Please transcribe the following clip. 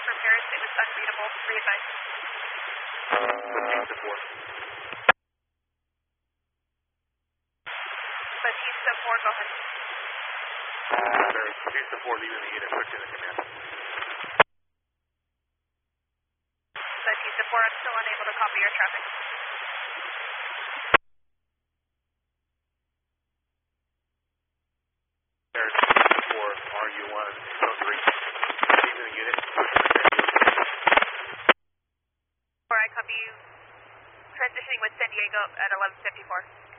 repairs. It was unreadable. Re-advise. Batista 4. Batista 4, go ahead. Batista 4 leaving the unit, switching the command. Batista 4, I'm still unable to copy your traffic. There's 4, RU1, zone 3. Leaving the unit, switching the command. 4, I copy you. Transitioning with San Diego at 11:54.